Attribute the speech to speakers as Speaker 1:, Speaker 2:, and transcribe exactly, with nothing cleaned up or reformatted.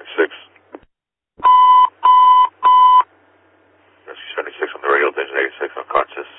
Speaker 1: seventy-six. Rescue seventy-six on the radio, Division eighty-six, unconscious.